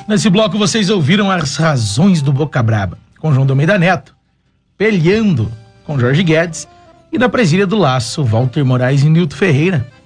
Nesse bloco vocês ouviram As Razões do Boca Braba, com João de Almeida Neto, Peleando, com Jorge Guedes, e na presilha do Laço, Walter Moraes e Nilton Ferreira.